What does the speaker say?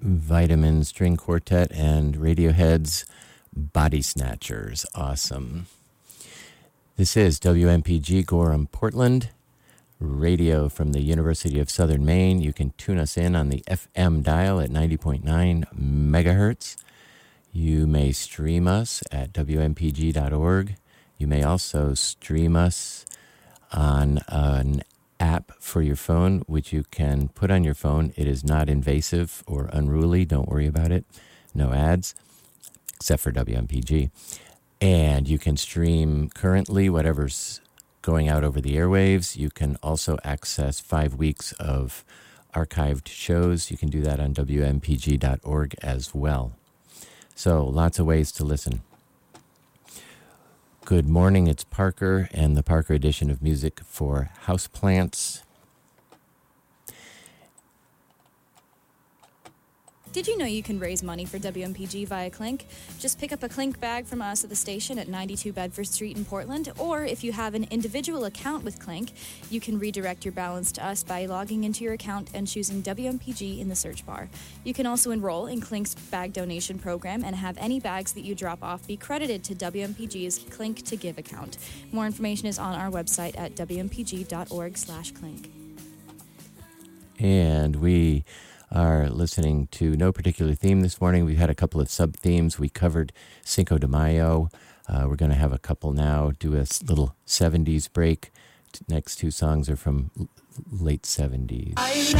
Vitamin String Quartet and Radiohead's Body Snatchers. Awesome. This is WMPG Gorham, Portland, radio from the University of Southern Maine. You can tune us in on the FM dial at 90.9 megahertz. You may stream us at WMPG.org. You may also stream us on an app for your phone, which you can put on your phone. It is not invasive or unruly. Don't worry about it. No ads, except for WMPG. And you can stream currently whatever's going out over the airwaves. You can also access 5 weeks of archived shows. You can do that on WMPG.org as well. So lots of ways to listen. Good morning, it's Parker and the Parker edition of Music for Houseplants. Did you know you can raise money for WMPG via Clink? Just pick up a Clink bag from us at the station at 92 Bedford Street in Portland, or if you have an individual account with Clink, you can redirect your balance to us by logging into your account and choosing WMPG in the search bar. You can also enroll in Clink's bag donation program and have any bags that you drop off be credited to WMPG's Clink to Give account. More information is on our website at wmpg.org/Clink. And we are listening to no particular theme this morning. We've had a couple of sub-themes. We covered Cinco de Mayo. We're going to have a couple now, do a little 70s break. Next two songs are from late 70s.